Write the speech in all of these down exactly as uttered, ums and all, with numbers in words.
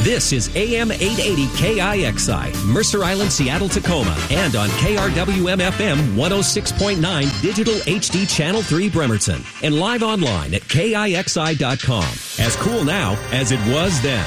This is A M eight eighty K I X I, Mercer Island, Seattle, Tacoma, and on K R W M F M one oh six point nine Digital H D Channel three Bremerton, and live online at K I X I dot com. As cool now as it was then.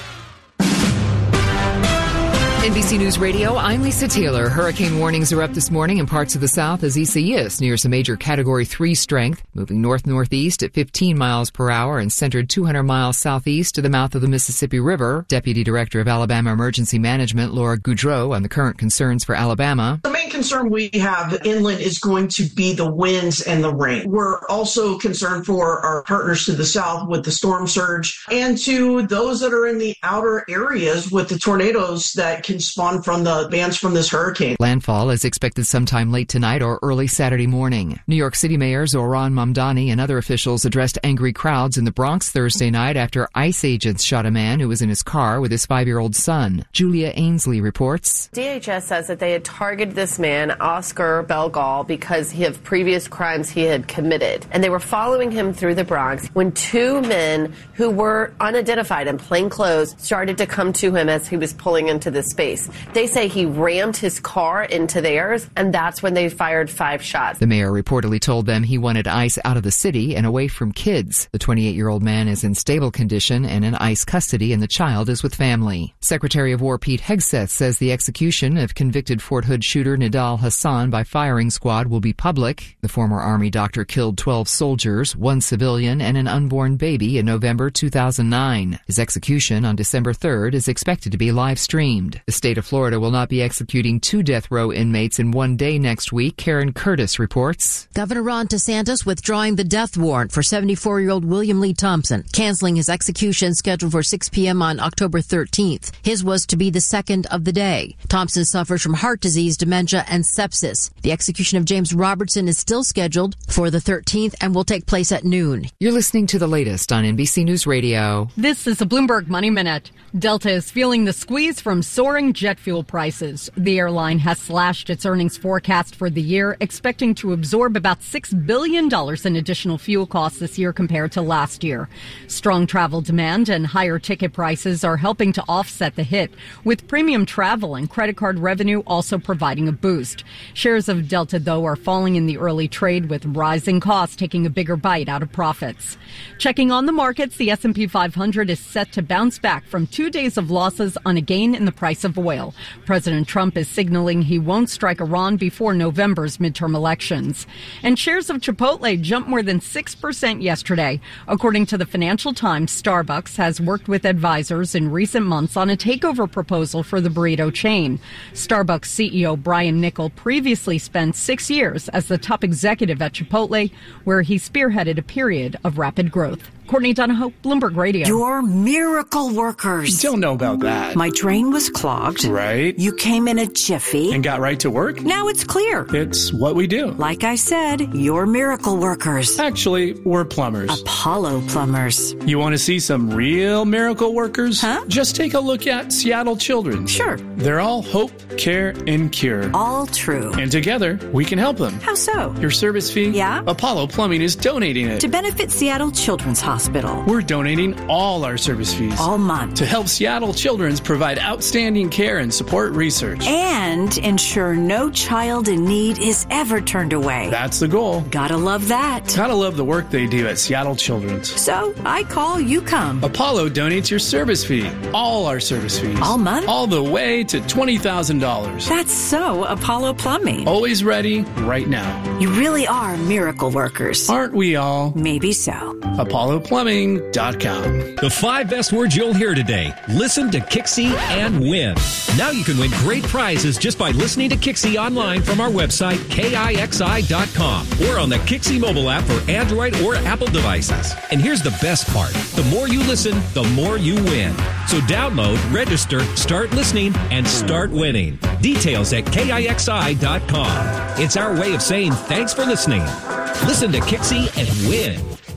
N B C News Radio, I'm Lisa Taylor. Hurricane warnings are up this morning in parts of the south as Isaias nears a major Category three strength, moving north-northeast at fifteen miles per hour and centered two hundred miles southeast to the mouth of the Mississippi River. Deputy Director of Alabama Emergency Management, Laura Goudreau, on the current concerns for Alabama. The main concern we have inland is going to be the winds and the rain. We're also concerned for our partners to the south with the storm surge and to those that are in the outer areas with the tornadoes that can spawn from the bands from this hurricane. Landfall is expected sometime late tonight or early Saturday morning. New York City Mayor Zohran Mamdani and other officials addressed angry crowds in the Bronx Thursday night after ICE agents shot a man who was in his car with his five-year-old son. Julia Ainsley reports. D H S says that they had targeted this man, Oscar Belgal, because of previous crimes he had committed. And they were following him through the Bronx when two men who were unidentified in plain clothes started to come to him as he was pulling into the space. They say he rammed his car into theirs, and that's when they fired five shots. The mayor reportedly told them he wanted ICE out of the city and away from kids. The twenty-eight-year-old man is in stable condition and in ICE custody, and the child is with family. Secretary of War Pete Hegseth says the execution of convicted Fort Hood shooter Nidal Hassan by firing squad will be public. The former Army doctor killed twelve soldiers, one civilian, and an unborn baby in November two thousand nine. His execution on December third is expected to be live-streamed. The state of Florida will not be executing two death row inmates in one day next week. Karen Curtis reports. Governor Ron DeSantis withdrawing the death warrant for seventy-four-year-old William Lee Thompson, canceling his execution scheduled for six p.m. on October thirteenth. His was to be the second of the day. Thompson suffers from heart disease, dementia, and sepsis. The execution of James Robertson is still scheduled for the thirteenth and will take place at noon. You're listening to the latest on N B C News Radio. This is a Bloomberg Money Minute. Delta is feeling the squeeze from soaring jet fuel prices. The airline has slashed its earnings forecast for the year, expecting to absorb about six billion dollars in additional fuel costs this year compared to last year. Strong travel demand and higher ticket prices are helping to offset the hit, with premium travel and credit card revenue also providing a boost. Shares of Delta, though, are falling in the early trade, with rising costs taking a bigger bite out of profits. Checking on the markets, the S and P five hundred is set to bounce back from two days of losses on a gain in the price of oil. President Trump is signaling he won't strike Iran before November's midterm elections. And shares of Chipotle jumped more than six percent yesterday. According to the Financial Times, Starbucks has worked with advisors in recent months on a takeover proposal for the burrito chain. Starbucks C E O Brian Niccol previously spent six years as the top executive at Chipotle, where he spearheaded a period of rapid growth. Courtney Donahoe, Bloomberg Radio. You're miracle workers. Don't know about that. My drain was clogged. Right. You came in a jiffy. And got right to work. Now it's clear. It's what we do. Like I said, you're miracle workers. Actually, we're plumbers. Apollo Plumbers. You want to see some real miracle workers? Huh? Just take a look at Seattle Children's. Sure. They're all hope, care, and cure. All true. And together, we can help them. How so? Your service fee? Yeah? Apollo Plumbing is donating it. To benefit Seattle Children's Hospital. We're donating all our service fees. All month. To help Seattle Children's provide outstanding care and support research. And ensure no child in need is ever turned away. That's the goal. Gotta love that. Gotta love the work they do at Seattle Children's. So, I call, you come. Apollo donates your service fee. All our service fees. All month? All the way to twenty thousand dollars. That's so Apollo Plumbing. Always ready, right now. You really are miracle workers. Aren't we all? Maybe so. Apollo Plumbing dot com. The five best words you'll hear today. Listen to Kixie and win. Now you can win great prizes just by listening to Kixie online from our website, K I X I dot com, or on the Kixie mobile app for Android or Apple devices. And here's the best part. The more you listen, the more you win. So download, register, start listening, and start winning. Details at K I X I dot com. It's our way of saying thanks for listening. Listen to Kixie and win.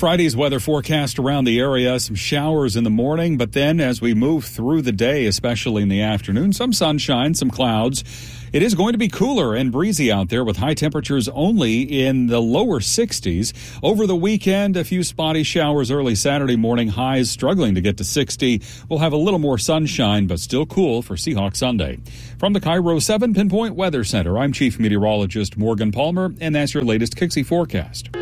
Friday's weather forecast around the area, some showers in the morning, but then as we move through the day, especially in the afternoon, some sunshine, some clouds. It is going to be cooler and breezy out there with high temperatures only in the lower sixties. Over the weekend, a few spotty showers early Saturday morning, highs struggling to get to sixty. We'll have a little more sunshine, but still cool for Seahawk Sunday. From the Cairo seven Pinpoint Weather Center, I'm Chief Meteorologist Morgan Palmer, and that's your latest Kixie forecast.